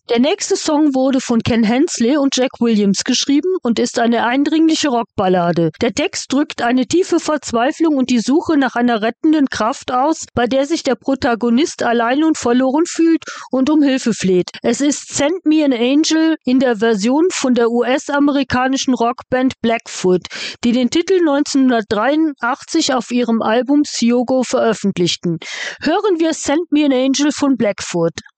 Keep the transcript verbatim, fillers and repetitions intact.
Der nächste Song wurde von Ken Hensley und Jack Williams geschrieben und ist eine eindringliche Rockballade. Der Text drückt eine tiefe Verzweiflung und die Suche nach einer rettenden Kraft aus, bei der sich der Protagonist allein und verloren fühlt und um Hilfe fleht. Es ist Send Me an Angel in der Version von der U S-amerikanischen Rockband Blackfoot, die den Titel neunzehnhundertdreiundachtzig auf ihrem Album Syogo veröffentlichten. Hören wir Send Me an Angel von Blackfoot.